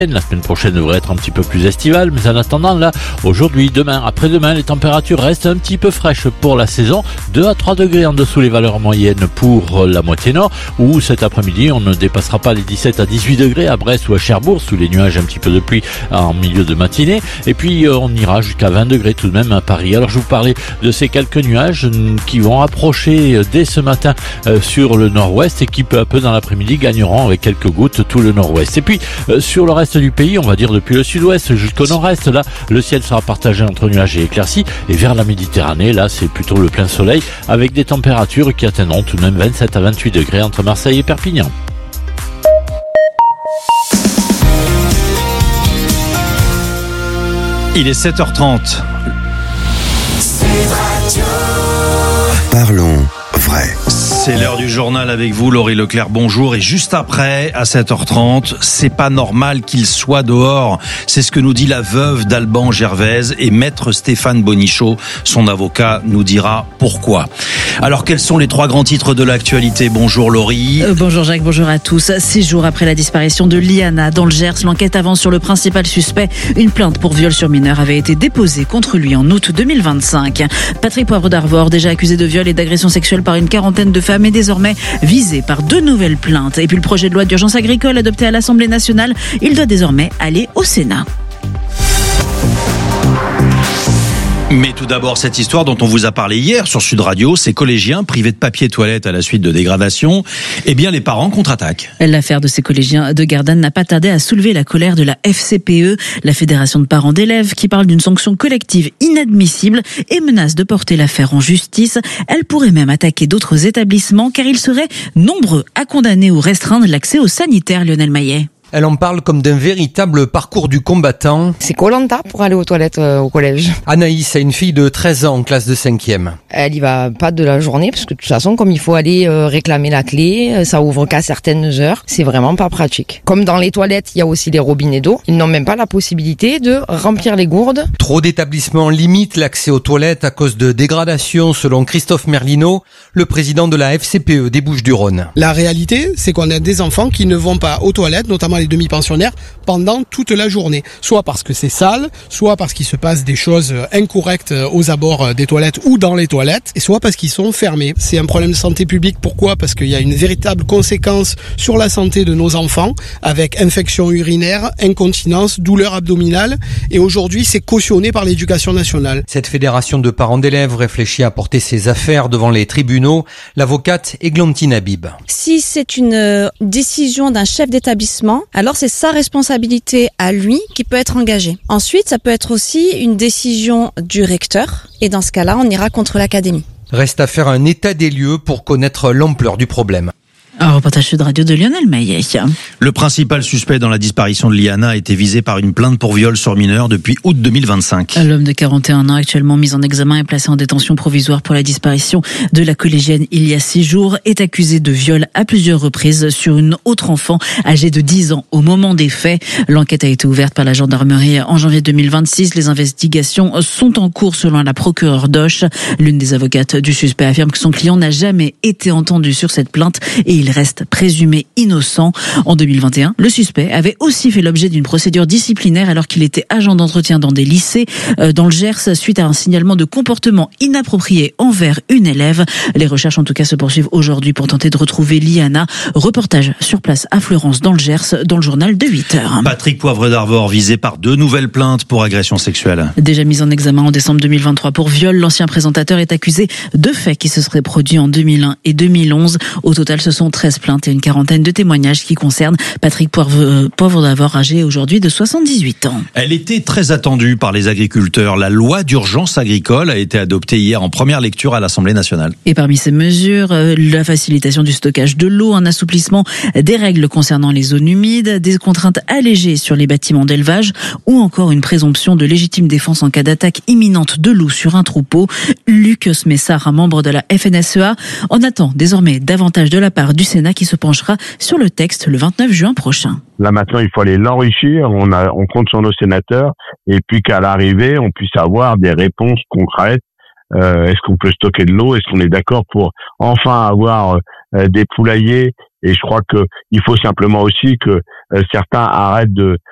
La semaine prochaine devrait être un petit peu plus estivale, mais en attendant, là, aujourd'hui, demain, après-demain, les températures restent un petit peu fraîches pour la saison. 2 à 3 degrés en dessous les valeurs moyennes pour la moitié nord, où cet après-midi, on ne dépassera pas les 17 à 18 degrés à Brest ou à Cherbourg, sous les nuages, un petit peu de pluie en milieu de matinée. Et puis, on ira jusqu'à 20 degrés tout de même à Paris. Alors, je vous parlais de ces quelques nuages qui vont approcher dès ce matin sur le nord-ouest et qui, peu à peu, dans l'après-midi, gagneront avec quelques gouttes tout le nord-ouest. Et puis, sur le reste du pays, on va dire depuis le sud-ouest jusqu'au nord-est, là, le ciel sera partagé entre nuages et éclaircies, et vers la Méditerranée, là, c'est plutôt le plein soleil, avec des températures qui atteindront tout de même 27 à 28 degrés entre Marseille et Perpignan. Il est 7h30. Parlons vrai. C'est l'heure du journal avec vous, Laurie Leclerc, bonjour. Et juste après, à 7h30, c'est pas normal qu'il soit dehors. C'est ce que nous dit la veuve d'Alban Gervaise, et maître Stéphane Bonichot, son avocat, nous dira pourquoi. Alors, quels sont les 3 grands titres de l'actualité? Bonjour Laurie. Bonjour Jacques, bonjour à tous. 6 jours après la disparition de Liana dans le Gers, l'enquête avance sur le principal suspect. Une plainte pour viol sur mineur avait été déposée contre lui en août 2025. Patrick Poivre d'Arvor, déjà accusé de viol et d'agression sexuelle par une quarantaine de femmes, est désormais visé par 2 nouvelles plaintes. Et puis le projet de loi d'urgence agricole adopté à l'Assemblée nationale, il doit désormais aller au Sénat. Mais tout d'abord, cette histoire dont on vous a parlé hier sur Sud Radio, ces collégiens privés de papier toilette à la suite de dégradation, eh bien les parents contre-attaquent. L'affaire de ces collégiens de Gardanne n'a pas tardé à soulever la colère de la FCPE, la Fédération de parents d'élèves, qui parle d'une sanction collective inadmissible et menace de porter l'affaire en justice. Elle pourrait même attaquer d'autres établissements car ils seraient nombreux à condamner ou restreindre l'accès aux sanitaires. Lionel Maillet. Elle en parle comme d'un véritable parcours du combattant. C'est Koh-Lanta pour aller aux toilettes au collège. Anaïs a une fille de 13 ans en classe de 5e. Elle y va pas de la journée parce que de toute façon, comme il faut aller réclamer la clé, ça ouvre qu'à certaines heures. C'est vraiment pas pratique. Comme dans les toilettes, il y a aussi les robinets d'eau. Ils n'ont même pas la possibilité de remplir les gourdes. Trop d'établissements limitent l'accès aux toilettes à cause de dégradation, selon Christophe Merlino, le président de la FCPE des Bouches-du-Rhône. La réalité, c'est qu'on a des enfants qui ne vont pas aux toilettes, notamment les demi-pensionnaires, pendant toute la journée. Soit parce que c'est sale, soit parce qu'il se passe des choses incorrectes aux abords des toilettes ou dans les toilettes, et soit parce qu'ils sont fermés. C'est un problème de santé publique. Pourquoi ? Parce qu'il y a une véritable conséquence sur la santé de nos enfants, avec infection urinaire, incontinence, douleur abdominale, et aujourd'hui c'est cautionné par l'éducation nationale. Cette fédération de parents d'élèves réfléchit à porter ses affaires devant les tribunaux. L'avocate Églantine Habib. Si c'est une décision d'un chef d'établissement, alors c'est sa responsabilité à lui qui peut être engagée. Ensuite, ça peut être aussi une décision du recteur, et dans ce cas-là, on ira contre l'académie. Reste à faire un état des lieux pour connaître l'ampleur du problème. Un reportage Sud Radio de Lionel Maillet. Le principal suspect dans la disparition de Liana a été visé par une plainte pour viol sur mineur depuis août 2025. L'homme de 41 ans, actuellement mis en examen et placé en détention provisoire pour la disparition de la collégienne il y a 6 jours, est accusé de viol à plusieurs reprises sur une autre enfant âgée de 10 ans au moment des faits. L'enquête a été ouverte par la gendarmerie en janvier 2026. Les investigations sont en cours selon la procureure d'Auch. L'une des avocates du suspect affirme que son client n'a jamais été entendu sur cette plainte et il reste présumé innocent. En 2021, le suspect avait aussi fait l'objet d'une procédure disciplinaire alors qu'il était agent d'entretien dans des lycées dans le Gers suite à un signalement de comportement inapproprié envers une élève. Les recherches en tout cas se poursuivent aujourd'hui pour tenter de retrouver Liana. Reportage sur place à Fleurance dans le Gers dans le journal de 8h. Patrick Poivre d'Arvor visé par 2 nouvelles plaintes pour agression sexuelle. Déjà mis en examen en décembre 2023 pour viol, l'ancien présentateur est accusé de faits qui se seraient produits en 2001 et 2011. Au total, ce sont 13 plaintes et une quarantaine de témoignages qui concernent Patrick Poivre d'Arvor, âgé aujourd'hui de 78 ans. Elle était très attendue par les agriculteurs. La loi d'urgence agricole a été adoptée hier en première lecture à l'Assemblée nationale. Et parmi ces mesures, la facilitation du stockage de l'eau, un assouplissement des règles concernant les zones humides, des contraintes allégées sur les bâtiments d'élevage ou encore une présomption de légitime défense en cas d'attaque imminente de loup sur un troupeau. Luc Smessard, un membre de la FNSEA, en attend désormais davantage de la part du Sénat qui se penchera sur le texte le 29 juin prochain. Là maintenant, il faut aller l'enrichir. On compte sur nos sénateurs et puis qu'à l'arrivée, on puisse avoir des réponses concrètes. Est-ce qu'on peut stocker de l'eau? Est-ce qu'on est d'accord pour enfin avoir des poulaillers? Et je crois que il faut simplement aussi que certains arrêtent de